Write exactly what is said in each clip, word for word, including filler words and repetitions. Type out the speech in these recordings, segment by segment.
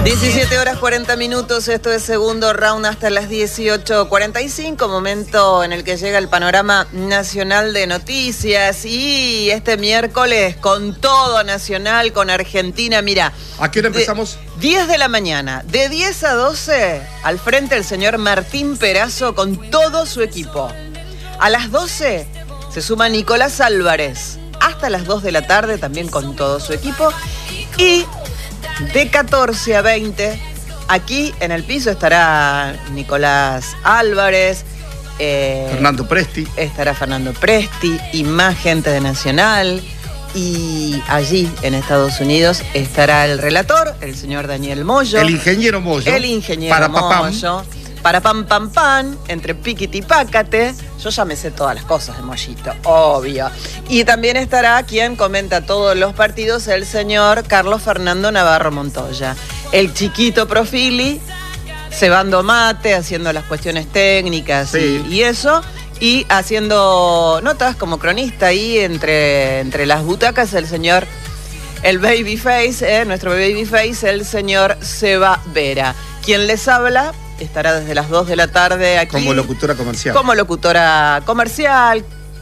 diecisiete horas cuarenta minutos, esto es segundo round hasta las dieciocho cuarenta y cinco, momento en el que llega el panorama nacional de noticias y este miércoles con todo nacional, con Argentina, mira. ¿A qué hora empezamos? diez de la mañana, de diez a doce, al frente el señor Martín Perazo con todo su equipo. A las doce se suma Nicolás Álvarez, hasta las dos de la tarde también con todo su equipo y... de catorce a veinte, aquí en el piso estará Nicolás Álvarez. Eh, Fernando Presti. Estará Fernando Presti y más gente de Nacional. Y allí, en Estados Unidos, estará el relator, el señor Daniel Moyo. El ingeniero Moyo. El ingeniero para Moyo. Para pam, pam, pam, entre piquiti y pácate. Yo ya me sé todas las cosas de Mollito, obvio. Y también estará quien comenta todos los partidos, el señor Carlos Fernando Navarro Montoya. El chiquito Profili, cebando mate, haciendo las cuestiones técnicas sí. y, y eso. Y haciendo notas como cronista ahí entre, entre las butacas, el señor, el Babyface, eh, nuestro Babyface, el señor Seba Vera. Quien les habla... estará desde las dos de la tarde aquí. Como locutora comercial. Como locutora comercial,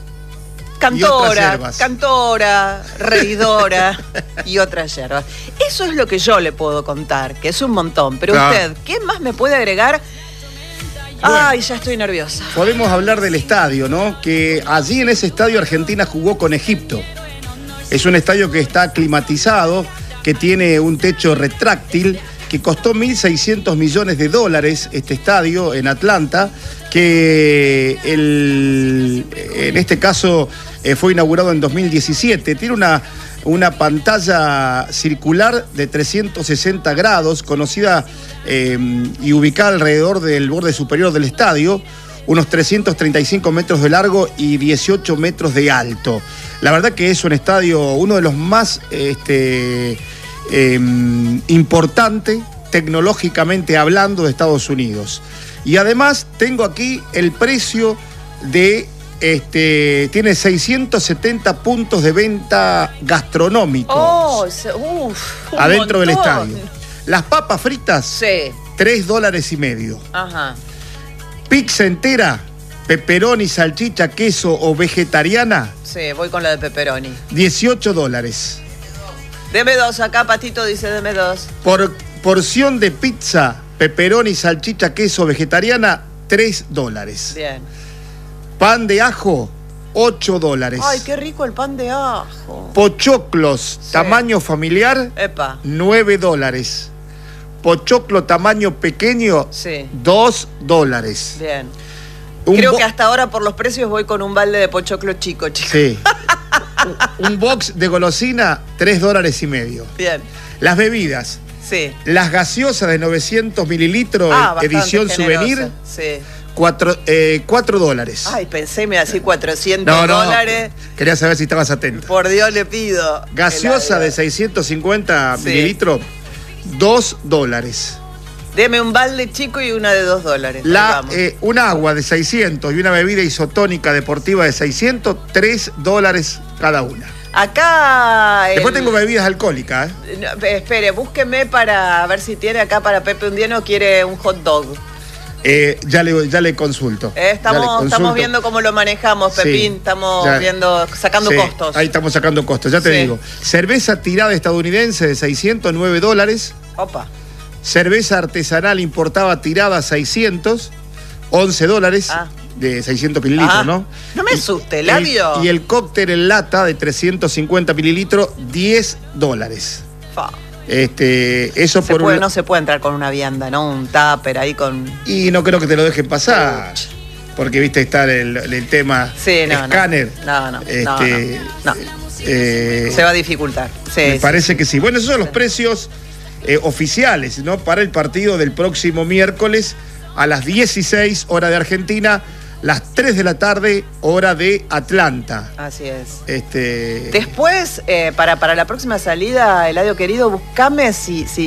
cantora, cantora, reidora y otras yerbas. Eso es lo que yo le puedo contar, que es un montón. Pero claro. Usted, ¿qué más me puede agregar? Bueno, ay, ya estoy nerviosa. Podemos hablar del estadio, ¿no? Que allí en ese estadio Argentina jugó con Egipto. Es un estadio que está climatizado, que tiene un techo retráctil, que costó mil seiscientos millones de dólares este estadio en Atlanta, que el, en este caso eh, fue inaugurado en dos mil diecisiete. Tiene una, una pantalla circular de trescientos sesenta grados, conocida eh, y ubicada alrededor del borde superior del estadio, unos trescientos treinta y cinco metros de largo y dieciocho metros de alto. La verdad que es un estadio, uno de los más... Este, Eh, importante tecnológicamente hablando de Estados Unidos. Y además tengo aquí el precio de este, tiene seiscientos setenta puntos de venta gastronómicos oh, uf, adentro del estadio. Las papas fritas, sí. tres dólares y medio. Ajá. Pizza entera, pepperoni, salchicha, queso o vegetariana. Sí, voy con la de pepperoni. dieciocho dólares. Deme dos, acá Patito dice deme dos. Por porción de pizza, pepperoni, salchicha, queso, vegetariana, tres dólares. Bien. Pan de ajo, ocho dólares. Ay, qué rico el pan de ajo. Pochoclos, sí. Tamaño familiar, Epa. nueve dólares. Pochoclo tamaño pequeño, sí. dos dólares. Bien. Un Creo que hasta ahora por los precios voy con un balde de pochoclo chico, chico. Sí. Un box de golosina, tres dólares y medio. Bien. Las bebidas. Sí. Las gaseosas de novecientos mililitros, ah, edición generosa. souvenir. Sí. Cuatro, eh, cuatro dólares. Ay, pensé me así cuatrocientos no, no, dólares. Quería saber si estabas atento. Por Dios le pido. Gaseosa de seiscientos cincuenta sí. mililitros, dos dólares. Deme un balde chico y una de dos dólares. La, eh, un agua de seiscientos y una bebida isotónica deportiva de seiscientos, tres dólares cada una. Acá... Después el... tengo bebidas alcohólicas. ¿eh? No, espere, búsqueme para ver si tiene acá para Pepe Undiano o quiere un hot dog. Eh, ya, le, ya le consulto. Eh, estamos, le consulto. estamos viendo cómo lo manejamos, Pepín. Sí, estamos ya, viendo, sacando sí, costos. Ahí estamos sacando costos, ya te sí. digo. Cerveza tirada estadounidense de seiscientos, nueve dólares. Opa. Cerveza artesanal importada tirada seiscientos, once dólares. Ah. De seiscientos mililitros, ah, ¿no? No me asuste, labio. Y, y el cóctel en lata de trescientos cincuenta mililitros, diez dólares. Fa. Este, eso se por puede, un... No se puede entrar con una vianda, ¿no? Un tupper ahí con... Y no creo que te lo dejen pasar. Uch. Porque, viste, está el, el tema sí, no, escáner. No, no, no. Este, no, no. Eh, se va a dificultar. Sí, me sí, parece sí. que sí. Bueno, esos son los precios eh, oficiales, ¿no? Para el partido del próximo miércoles a las dieciséis, hora de Argentina, las tres de la tarde, hora de Atlanta. Así es. Este... Después, eh, para, para la próxima salida, Eladio querido, buscame si, si,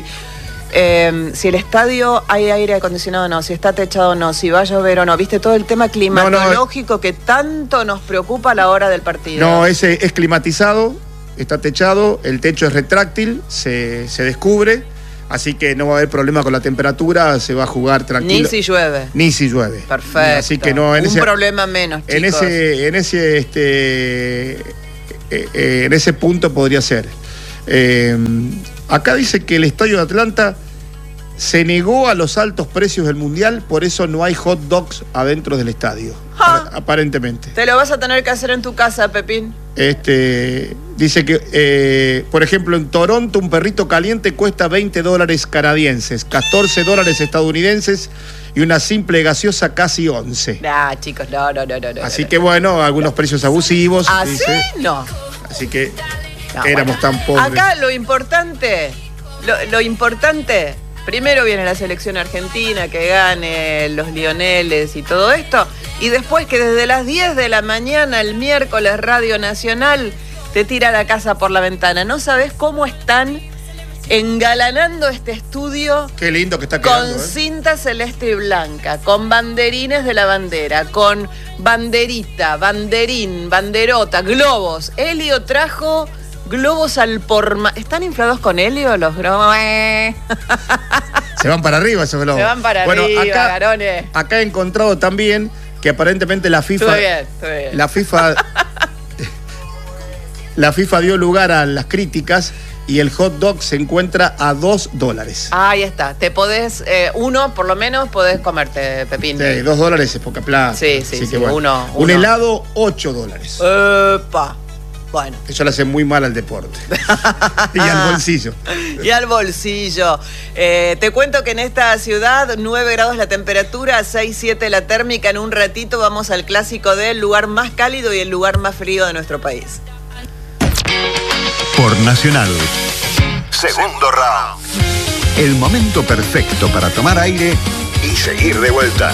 eh, si el estadio hay aire acondicionado o no, si está techado o no, si va a llover o no. ¿Viste todo el tema climatológico no, no, que tanto nos preocupa a la hora del partido? No, ese es climatizado, está techado, el techo es retráctil, se, se descubre. Así que no va a haber problema con la temperatura, se va a jugar tranquilo. Ni si llueve. Ni si llueve. Perfecto. Así que no, en Un ese, problema menos, chicos. En ese, en ese, este, eh, eh, en ese punto podría ser. Eh, acá dice que el Estadio de Atlanta se negó a los altos precios del Mundial, por eso no hay hot dogs adentro del estadio, Ah. aparentemente. Te lo vas a tener que hacer en tu casa, Pepín. Este, dice que, eh, por ejemplo, en Toronto un perrito caliente cuesta veinte dólares canadienses, catorce dólares estadounidenses y una simple gaseosa casi once. Nah, chicos, no, no, no, no. Así no, que bueno, algunos precios abusivos. ¿Ah, sí? Dice. No. Así que No, éramos bueno. tan pobres. Acá lo importante, lo, lo importante, primero viene la selección argentina, que gane los Lioneles y todo esto, y después que desde las diez de la mañana el miércoles Radio Nacional te tira la casa por la ventana. No sabés cómo están engalanando este estudio. Qué lindo que está con quedando, ¿eh? cinta celeste y blanca, con banderines de la bandera, con banderita, banderín, banderota, globos. Helio trajo globos al por... ¿Están inflados con helio los globos? Se van para arriba esos globos. Se van para bueno, arriba, acá, varones. acá he encontrado también que aparentemente la FIFA... Estuve bien, estuve bien. La FIFA... la FIFA dio lugar a las críticas y el hot dog se encuentra a dos dólares. Ahí está. Te podés, eh, uno por lo menos podés comerte, Pepín. Sí, dos dólares es poca plata. Sí, sí, Así sí, que bueno. uno, Un uno. helado, ocho dólares. Epa. Bueno. Eso le hace muy mal al deporte. Y al bolsillo. Y al bolsillo. Eh, te cuento que en esta ciudad, nueve grados la temperatura, seis, siete la térmica. En un ratito vamos al clásico del lugar más cálido y el lugar más frío de nuestro país. Por Nacional. Segundo round. El momento perfecto para tomar aire y seguir de vuelta.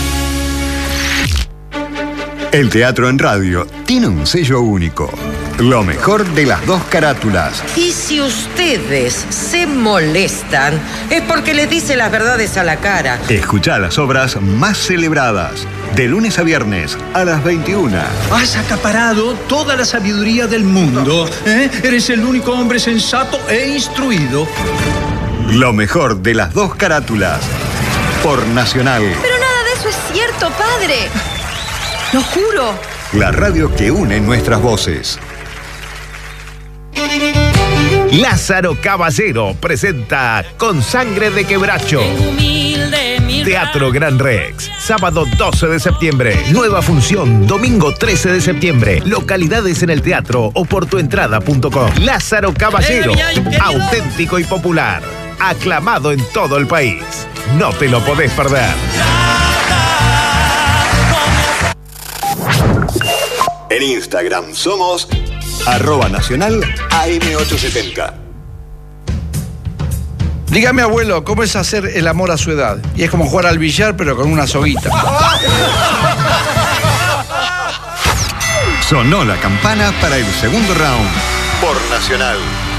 El teatro en radio tiene un sello único. Lo mejor de las dos carátulas. Y si ustedes se molestan, es porque les dice las verdades a la cara. Escuchá las obras más celebradas. De lunes a viernes a las veintiuna. Has acaparado toda la sabiduría del mundo. ¿eh? Eres el único hombre sensato e instruido. Lo mejor de las dos carátulas. Por Nacional. Pero nada de eso es cierto, padre. Lo juro. La radio que une nuestras voces. Lázaro Caballero presenta Con Sangre de Quebracho. Teatro Gran Rex, sábado doce de septiembre. Nueva función, domingo trece de septiembre. Localidades en el teatro o por tuentrada punto com. Lázaro Caballero, auténtico y popular. Aclamado en todo el país. No te lo podés perder. En Instagram somos arroba nacional A M ochocientos setenta. Dígame, abuelo, ¿cómo es hacer el amor a su edad? Y es como jugar al billar, pero con una soguita. Sonó la campana para el segundo round. Por Nacional.